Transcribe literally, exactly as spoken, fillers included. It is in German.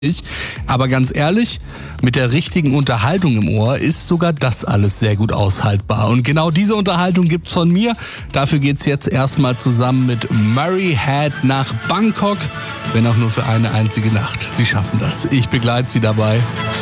Aber ganz ehrlich, mit der richtigen Unterhaltung im Ohr ist sogar das alles sehr gut aushaltbar. Und genau diese Unterhaltung gibt's von mir. Dafür geht's jetzt erstmal zusammen mit Murray Head nach Bangkok. Wenn auch nur für eine einzige Nacht. Sie schaffen das. Ich begleite Sie dabei.